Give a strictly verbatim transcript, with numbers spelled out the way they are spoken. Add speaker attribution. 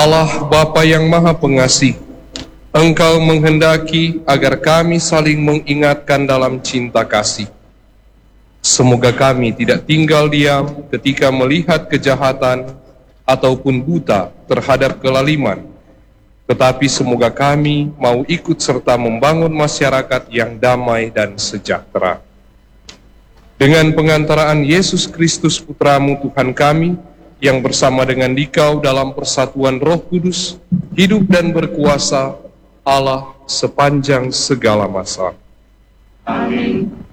Speaker 1: Allah Bapa yang Maha Pengasih, Engkau menghendaki agar kami saling mengingatkan dalam cinta kasih. Semoga kami tidak tinggal diam ketika melihat kejahatan ataupun buta terhadap kelaliman, tetapi semoga kami mau ikut serta membangun masyarakat yang damai dan sejahtera. Dengan pengantaraan Yesus Kristus Putramu Tuhan kami, yang bersama dengan Dikau dalam persatuan Roh Kudus, hidup dan berkuasa Allah sepanjang segala masa.
Speaker 2: Amin.